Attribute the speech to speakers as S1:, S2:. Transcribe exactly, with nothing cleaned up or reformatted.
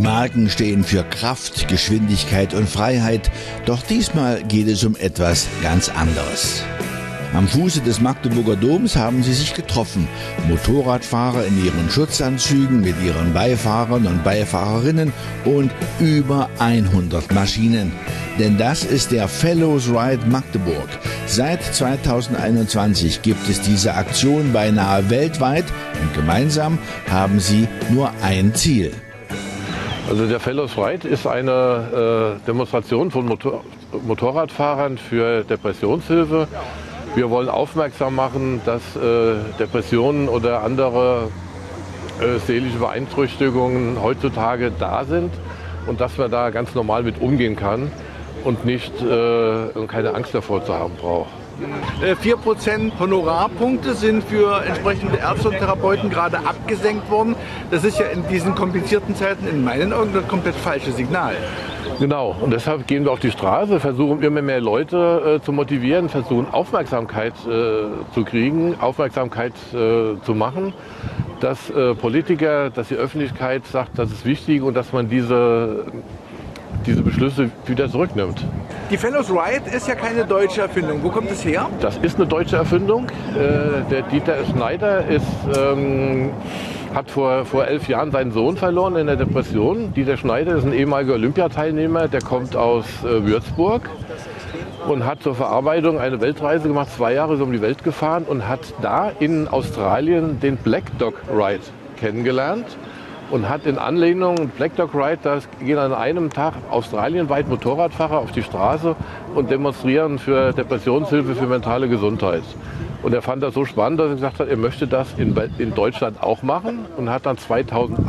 S1: Marken stehen für Kraft, Geschwindigkeit und Freiheit, doch diesmal geht es um etwas ganz anderes. Am Fuße des Magdeburger Doms haben sie sich getroffen. Motorradfahrer in ihren Schutzanzügen mit ihren Beifahrern und Beifahrerinnen und über hundert Maschinen. Denn das ist der Fellows Ride Magdeburg. Seit zweitausendeinundzwanzig gibt es diese Aktion beinahe weltweit und gemeinsam haben sie nur ein Ziel.
S2: Also der Fellows Ride ist eine äh, Demonstration von Motor- Motorradfahrern für Depressionshilfe. Wir wollen aufmerksam machen, dass äh, Depressionen oder andere äh, seelische Beeinträchtigungen heutzutage da sind und dass man da ganz normal mit umgehen kann und nicht äh, keine Angst davor zu haben braucht.
S3: vier Prozent Honorarpunkte sind für entsprechende Ärzte und Therapeuten gerade abgesenkt worden. Das ist ja in diesen komplizierten Zeiten in meinen Augen das komplett falsche Signal.
S2: Genau, und deshalb gehen wir auf die Straße, versuchen immer mehr Leute äh, zu motivieren, versuchen Aufmerksamkeit äh, zu kriegen, Aufmerksamkeit äh, zu machen, dass äh, Politiker, dass die Öffentlichkeit sagt, das ist wichtig und dass man diese, diese Beschlüsse wieder zurücknimmt.
S3: Die Fellows Ride ist ja keine deutsche Erfindung. Wo kommt es her?
S2: Das ist eine deutsche Erfindung. Äh, der Dieter Schneider ist, ähm, hat vor, vor elf Jahren seinen Sohn verloren in der Depression. Dieter Schneider ist ein ehemaliger Olympiateilnehmer, der kommt aus äh, Würzburg und hat zur Verarbeitung eine Weltreise gemacht, zwei Jahre ist um die Welt gefahren und hat da in Australien den Black Dog Ride kennengelernt. Und hat in Anlehnung Black Dog Ride, da gehen an einem Tag australienweit Motorradfahrer auf die Straße und demonstrieren für Depressionshilfe, für mentale Gesundheit. Und er fand das so spannend, dass er gesagt hat, er möchte das in, in Deutschland auch machen und hat dann zweitausend